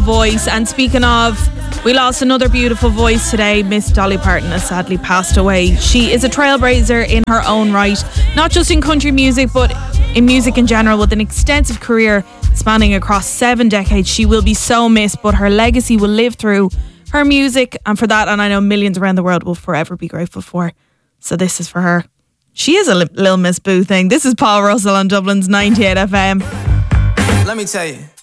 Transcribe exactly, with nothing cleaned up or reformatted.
voice. And speaking of, we lost another beautiful voice today. Miss Dolly Parton has sadly passed away. She is a trailblazer in her own right, not just in country music, but in music in general, with an extensive career spanning across seven decades. She will be so missed, but her legacy will live through her music, and for that, and I know millions around the world will forever be grateful for. So this is for her. She is a li- little Miss Boo thing. This is Paul Russell on Dublin's ninety-eight F M. Let me tell you,